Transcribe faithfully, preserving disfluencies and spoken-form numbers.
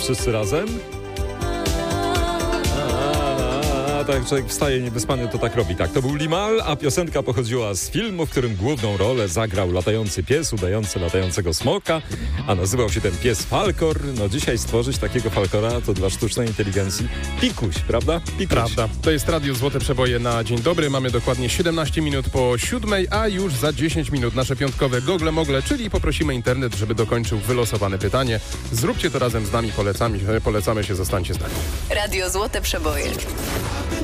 wszyscy razem. A, tak, człowiek wstaje niewyspany, to tak robi. Tak, to był Limal, a piosenka pochodziła z filmu, w którym główną rolę zagrał latający pies udający latającego smoka, a nazywał się ten pies Falkor. No dzisiaj stworzyć takiego Falkora to dla sztucznej inteligencji pikuś, prawda? Pikuś. Prawda. To jest Radio Złote Przeboje na dzień dobry. Mamy dokładnie siedemnaście minut po siódmej, a już za dziesięć minut nasze piątkowe Gogle Mogle, czyli poprosimy internet, żeby dokończył wylosowane pytanie. Zróbcie to razem z nami, polecamy, polecamy się, zostańcie z nami. Radio Złote Przeboje.